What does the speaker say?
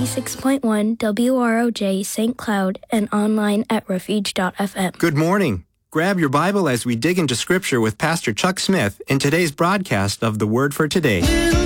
96.1 WROJ St. Cloud and online at refuge.fm. Good morning. Grab your Bible as we dig into Scripture with Pastor Chuck Smith in today's broadcast of The Word for Today.